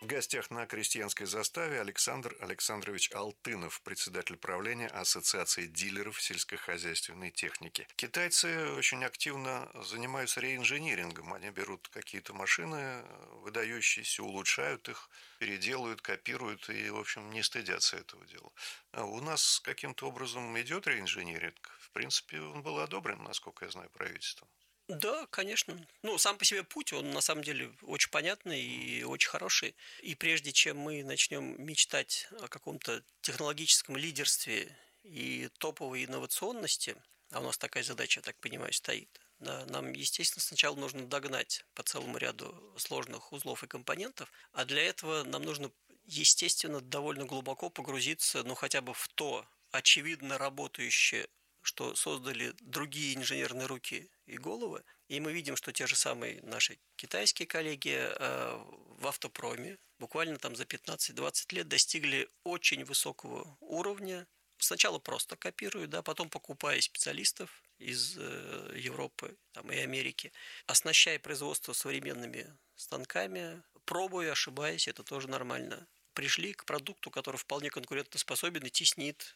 В гостях на крестьянской заставе Александр Александрович Алтынов, председатель правления Ассоциации дилеров сельскохозяйственной техники. Китайцы очень активно занимаются реинжинирингом. Они берут какие-то машины выдающиеся, улучшают их, переделывают, копируют и, в общем, не стыдятся этого дела. А у нас каким-то образом идет реинжиниринг. В принципе, он был одобрен, насколько я знаю, правительством. Да, конечно. Ну, сам по себе путь, он на самом деле очень понятный и очень хороший. И прежде чем мы начнем мечтать о каком-то технологическом лидерстве и топовой инновационности, а у нас такая задача, я так понимаю, стоит, да, нам, естественно, сначала нужно догнать по целому ряду сложных узлов и компонентов, а для этого нам нужно, естественно, довольно глубоко погрузиться, ну, хотя бы в то очевидно работающее, что создали другие инженерные руки и головы. И мы видим, что те же самые наши китайские коллеги в автопроме буквально там за 15-20 лет достигли очень высокого уровня. Сначала просто копируя, да, потом покупая специалистов из Европы там, и Америки, оснащая производство современными станками, пробуя, ошибаясь, это тоже нормально. Пришли к продукту, который вполне конкурентоспособен и теснит